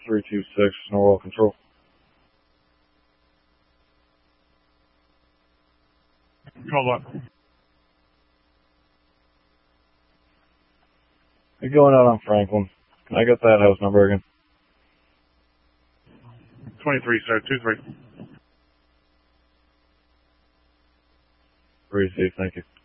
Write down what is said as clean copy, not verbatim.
326, Norwell Control. Call up. You're going out on Franklin. Can I get that house number again? 23, sir. 23. Received, thank you.